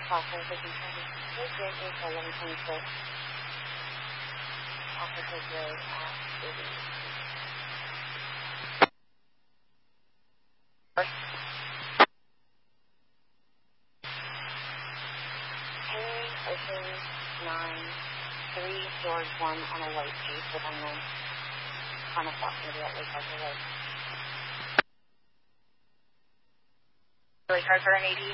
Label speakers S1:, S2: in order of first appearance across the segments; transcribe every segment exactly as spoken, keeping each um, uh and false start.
S1: Crossing fifty twenty. Agent is eleven twenty-six. Officer Road at eighty. Hey, Ocean nine three George one on a white Jeep with unknown. On a stop immediately Parker Road. Really Parker and eighty.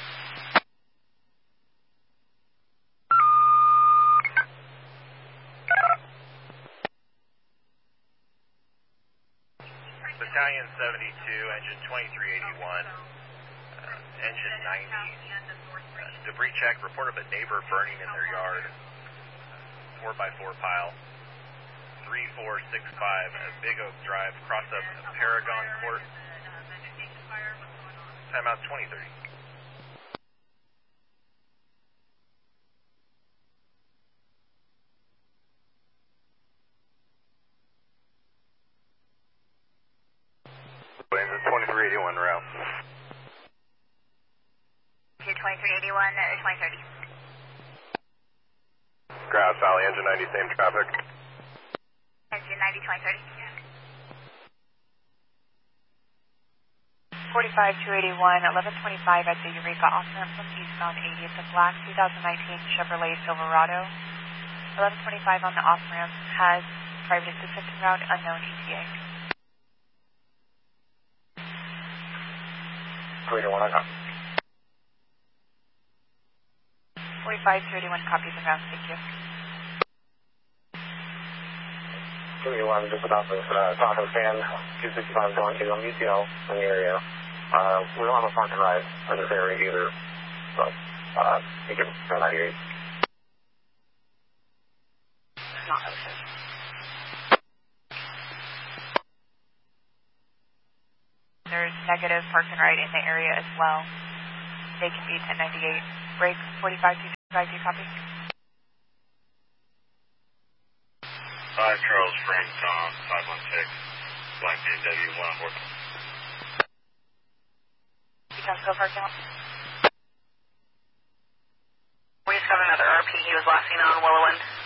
S2: Battalion seventy-two, engine twenty-three eighty-one, uh, engine ninety. Uh, debris check, report of a neighbor burning in their yard. four by four pile. three four six five, uh, Big Oak Drive, cross up Paragon Court. Timeout twenty thirty. twenty-three eighty-one route.
S1: twenty-three eighty-one, twenty thirty.
S2: Grass Valley, engine ninety, same traffic.
S1: Engine ninety, twenty thirty. forty-five two eighty-one, eleven twenty-five at the Eureka off-ramp from eastbound eightieth and Black, two thousand nineteen Chevrolet Silverado. eleven twenty-five on the off-ramp has private assistant route, unknown E T A.
S2: three to one, I got.
S1: forty-five two eighty-one copies and routes, thank you.
S3: three to one, just about this uh, Tahoe fan, two sixty-five going to M U T L in the area. Uh, we don't have a park and ride in this area either, so uh, you can turn ninety-eight.
S1: Not open. There's negative park and ride in the area as well. They can be ten ninety-eight. Break forty-five two five, do you copy?
S2: five Charles Frank Tom, five one six, Black B M W one four.
S1: You can go parking lot.
S4: We just got another R P. He was last seen on Willow Wind.